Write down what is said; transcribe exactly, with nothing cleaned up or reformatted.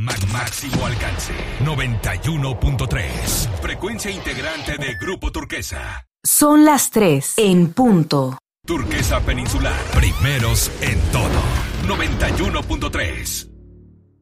Máximo alcance. noventa y uno punto tres. Frecuencia integrante de Grupo Turquesa. Son las tres en punto. Turquesa Peninsular. Primeros en todo. noventa y uno punto tres.